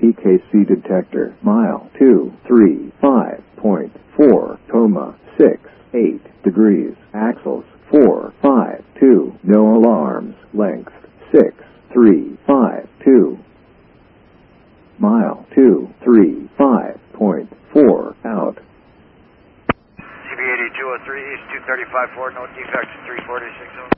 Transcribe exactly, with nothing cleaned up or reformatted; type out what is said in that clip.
P K C detector. Mile two three five point four, coma six eight degrees. Axles four five two. No alarms. Length six three five two. Mile two three five point four out. C B eighty-two oh three East two thirty-five Ford, no defects, three forty-six oh.